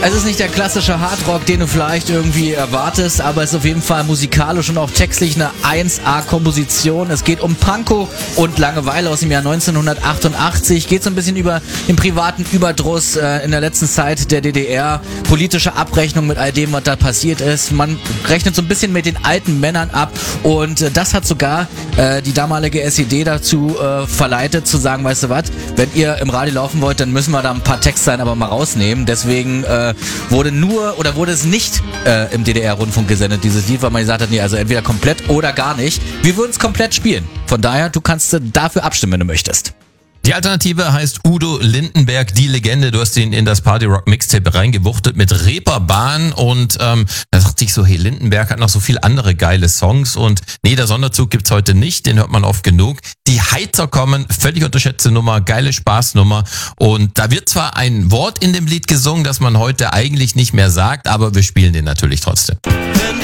Es ist nicht der klassische Hardrock, den du vielleicht irgendwie erwartest, aber es ist auf jeden Fall musikalisch und auch textlich eine 1A-Komposition. Es geht um Pankow und Langeweile aus dem Jahr 1988. Geht so ein bisschen über den privaten Überdruss in der letzten Zeit der DDR, politische Abrechnung mit all dem, was da passiert ist. Man rechnet so ein bisschen mit den alten Männern ab und das hat sogar die damalige SED dazu verleitet zu sagen, weißt du was, wenn ihr im Radio laufen wollt, dann müssen wir da ein paar Textzeilen aber mal rausnehmen. Deswegen wurde es nicht im DDR-Rundfunk gesendet, dieses Lied, weil man gesagt hat, nee, also entweder komplett oder gar nicht. Wir würden es komplett spielen. Von daher, du kannst dafür abstimmen, wenn du möchtest. Die Alternative heißt Udo Lindenberg, die Legende. Du hast ihn in das Party Rock Mixtape reingewuchtet mit Reeperbahn und da dachte ich so, hey, Lindenberg hat noch so viel andere geile Songs und nee, der Sonderzug gibt's heute nicht, den hört man oft genug. Die Heiter kommen, völlig unterschätzte Nummer, geile Spaßnummer und da wird zwar ein Wort in dem Lied gesungen, das man heute eigentlich nicht mehr sagt, aber wir spielen den natürlich trotzdem. Wenn